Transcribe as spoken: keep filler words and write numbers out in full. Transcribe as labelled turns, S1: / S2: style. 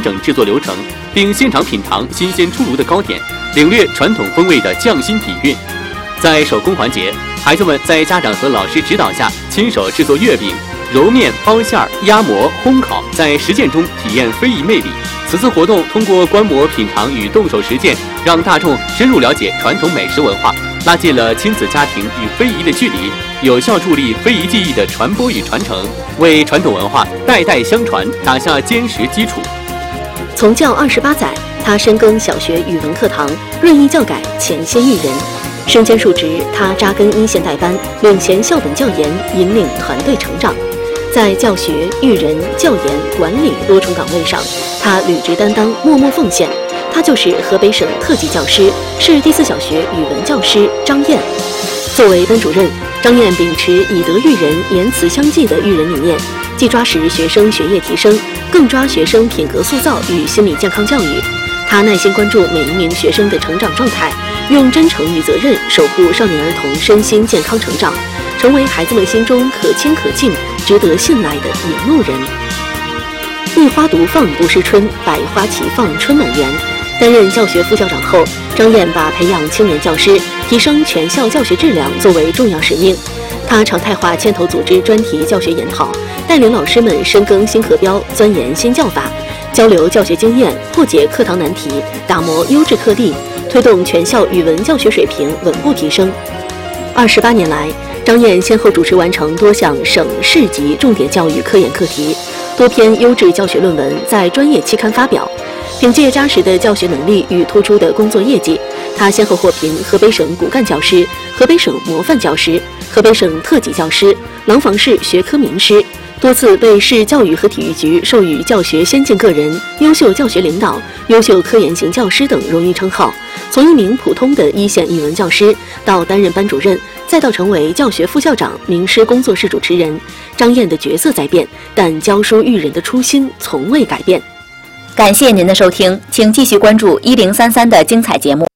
S1: 完整制作流程，并现场品尝新鲜出炉的糕点，领略传统风味的匠心底蕴。在手工环节，孩子们在家长和老师指导下，亲手制作月饼、揉面、包馅儿、压模、烘烤，在实践中体验非遗魅力。此次活动通过观摩、品尝与动手实践，让大众深入了解传统美食文化，拉近了亲子家庭与非遗的距离，有效助力非遗技艺的传播与传承，为传统文化代代相传打下坚实基础。
S2: 从教二十八载，他深耕小学语文课堂，锐意教改，潜心育人。身兼数职，他扎根一线代班，领衔校本教研，引领团队成长。在教学、育人、教研、管理多重岗位上，他履职担当，默默奉献。他就是河北省特级教师，市第四小学语文教师张燕。作为班主任，张燕秉持以德育人、言辞相济的育人理念，既抓实学生学业提升，更抓学生品格塑造与心理健康教育。他耐心关注每一名学生的成长状态，用真诚与责任守护少年儿童身心健康成长，成为孩子们心中可亲可敬、值得信赖的引路人。一花独放不是春，百花齐放春满园。担任教学副校长后，张燕把培养青年教师、提升全校教学质量作为重要使命。他常态化牵头组织专题教学研讨，带领老师们深耕新课标，钻研新教法，交流教学经验，破解课堂难题，打磨优质课例，推动全校语文教学水平稳步提升。二十八年来，张燕先后主持完成多项省市级重点教育科研课题，多篇优质教学论文在专业期刊发表。凭借扎实的教学能力与突出的工作业绩，他先后获评河北省骨干教师、河北省模范教师、河北省特级教师、廊坊市学科名师，多次被市教育和体育局授予教学先进个人、优秀教学领导、优秀科研型教师等荣誉称号。从一名普通的一线语文教师，到担任班主任，再到成为教学副校长、名师工作室主持人，张燕的角色在变，但教书育人的初心从未改变。
S3: 感谢您的收听，请继续关注一零三三的精彩节目。